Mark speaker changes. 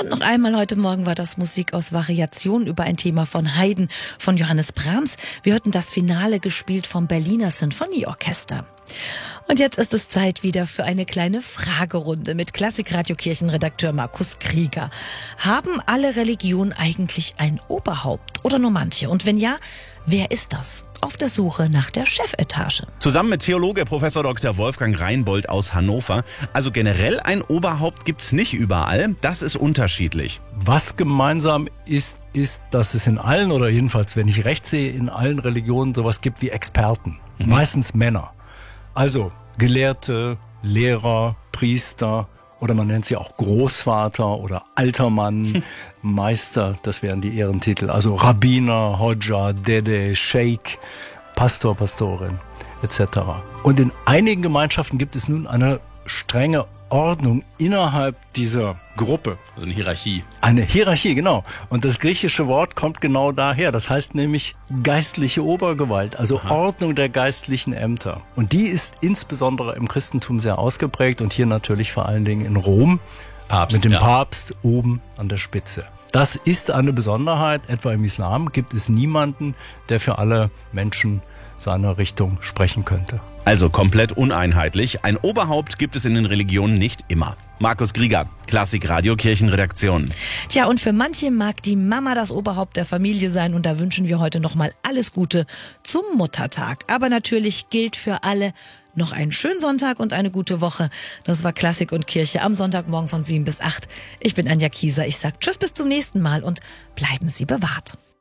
Speaker 1: Und noch einmal heute Morgen war das Musik aus Variationen über ein Thema von Haydn von Johannes Brahms. Wir hörten das Finale gespielt vom Berliner Sinfonieorchester. Und jetzt ist es Zeit wieder für eine kleine Fragerunde mit Klassikradio-Kirchenredakteur Markus Krieger. Haben alle Religionen eigentlich ein Oberhaupt oder nur manche? Und wenn ja, wer ist das? Auf der Suche nach der Chefetage.
Speaker 2: Zusammen mit Theologe Prof. Dr. Wolfgang Reinbold aus Hannover. Also generell ein Oberhaupt gibt's nicht überall. Das ist unterschiedlich.
Speaker 3: Was gemeinsam ist, dass es in allen, oder jedenfalls, wenn ich recht sehe, in allen Religionen sowas gibt wie Experten. Meistens Männer. Also Gelehrte, Lehrer, Priester oder man nennt sie auch Großvater oder alter Mann, Meister, das wären die Ehrentitel. Also Rabbiner, Hodja, Dede, Sheikh, Pastor, Pastorin etc. Und in einigen Gemeinschaften gibt es nun eine strenge Ordnung innerhalb dieser Gruppe.
Speaker 2: Also eine Hierarchie.
Speaker 3: Eine Hierarchie, genau. Und das griechische Wort kommt genau daher. Das heißt nämlich geistliche Obergewalt, also Ordnung der geistlichen Ämter. Und die ist insbesondere im Christentum sehr ausgeprägt und hier natürlich vor allen Dingen in Rom mit dem Papst oben an der Spitze. Das ist eine Besonderheit. Etwa im Islam gibt es niemanden, der für alle Menschen seiner Richtung sprechen könnte.
Speaker 2: Also komplett uneinheitlich. Ein Oberhaupt gibt es in den Religionen nicht immer. Markus Krieger, Klassikradio Kirchenredaktion.
Speaker 1: Tja, und für manche mag die Mama das Oberhaupt der Familie sein und da wünschen wir heute nochmal alles Gute zum Muttertag. Aber natürlich gilt für alle noch einen schönen Sonntag und eine gute Woche. Das war Klassik und Kirche am Sonntagmorgen von 7 bis 8. Ich bin Anja Kieser. Ich sag Tschüss bis zum nächsten Mal und bleiben Sie bewahrt.